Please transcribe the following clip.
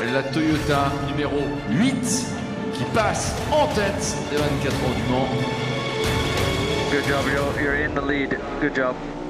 la Toyota numéro 8 qui passe en tête des 24 heures du Mans. Good job, you're in the lead. Good job.